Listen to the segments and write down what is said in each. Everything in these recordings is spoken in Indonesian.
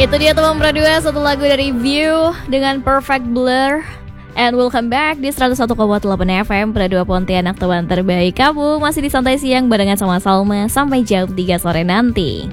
Itu dia teman Pro2, satu lagu dari View dengan Perfect Blur. And welcome back di 101,8 FM Pro2 Pontianak, teman terbaik kamu. Masih di Santai Siang barengan sama Salma sampai jam 3 sore nanti.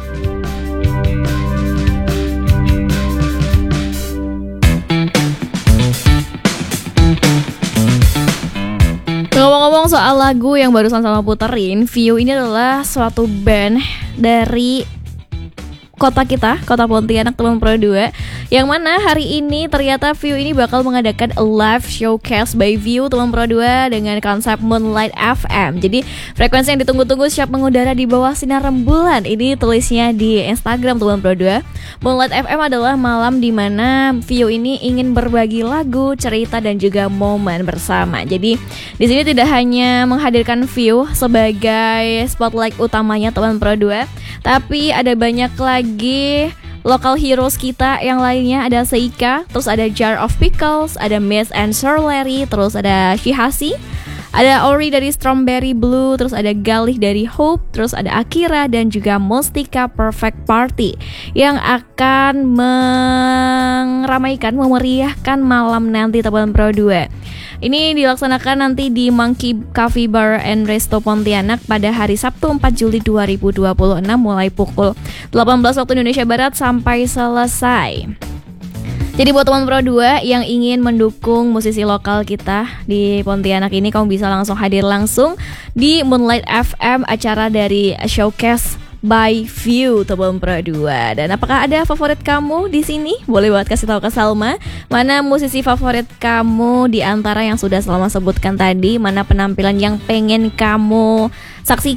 Ngomong-ngomong soal lagu yang barusan Salma puterin, View ini adalah suatu band dari kota kita, kota Pontianak, teman Pro2, yang mana hari ini ternyata View ini bakal mengadakan a live showcase by View, teman Pro2, dengan konsep Moonlight FM. Jadi frekuensi yang ditunggu-tunggu siap mengudara di bawah sinar rembulan. Ini tulisnya di Instagram, teman Pro2. Moonlight FM adalah malam di mana View ini ingin berbagi lagu, cerita dan juga momen bersama. Jadi di sini tidak hanya menghadirkan View sebagai spotlight utamanya, teman Pro2, tapi ada banyak lagi local heroes kita yang lainnya. Ada Seika, terus ada Jar of Pickles, ada Miss and Sir Larry, terus ada Shihasi, ada Ori dari Strawberry Blue, terus ada Galih dari Hope, terus ada Akira dan juga Mustika Perfect Party yang akan meramaikan, memeriahkan malam nanti, teman Pro2. Ini dilaksanakan nanti di Monkey Cafe Bar and Resto Pontianak pada hari Sabtu 4 Juli 2026 mulai pukul 18 waktu Indonesia Barat sampai selesai. Jadi buat teman Pro2 yang ingin mendukung musisi lokal kita di Pontianak ini, kamu bisa langsung hadir langsung di Moonlight FM, acara dari Showcase by View, teman Pro2. Dan apakah ada favorit kamu di sini? Boleh banget kasih tahu ke Salma. Mana musisi favorit kamu di antara yang sudah Salma sebutkan tadi? Mana penampilan yang pengen kamu saksikan